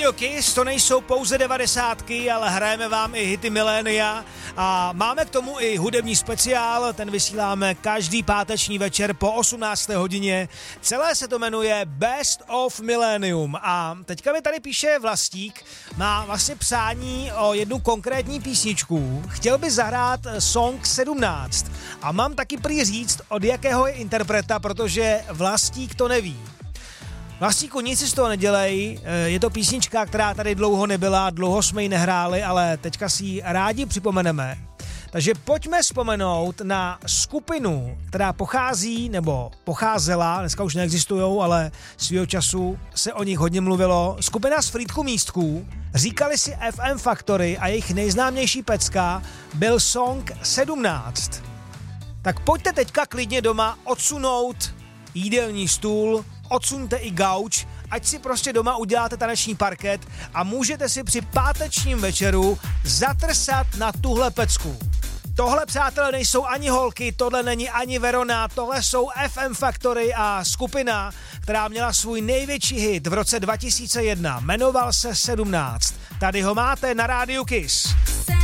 Radio Kiss to nejsou pouze 90, ale hrajeme vám i hity milénia a máme k tomu i hudební speciál, ten vysíláme každý páteční večer po 18. hodině. Celé se to jmenuje Best of Millennium a teďka mi tady píše Vlastík, má vlastně přání o jednu konkrétní písničku. Chtěl by zahrát Song 17 a mám taky prý říct, od jakého je interpreta, protože Vlastík to neví. Vlastíku, nic si z toho nedělej, je to písnička, která tady dlouho nebyla, dlouho jsme ji nehráli, ale teďka si ji rádi připomeneme. Takže pojďme vzpomenout na skupinu, která pochází, nebo pocházela, dneska už neexistujou, ale svýho času se o nich hodně mluvilo. Skupina z Frýdku Místků, říkali si FM Factory a jejich nejznámější pecka byl Song 17. Tak pojďte teďka klidně doma odsunout jídelní stůl, odsuňte i gauč, ať si prostě doma uděláte taneční parket a můžete si při pátečním večeru zatrsat na tuhle pecku. Tohle, přátelé, nejsou ani holky, tohle není ani Verona, tohle jsou FM Factory a skupina, která měla svůj největší hit v roce 2001, jmenoval se 17. Tady ho máte na rádiu Kiss.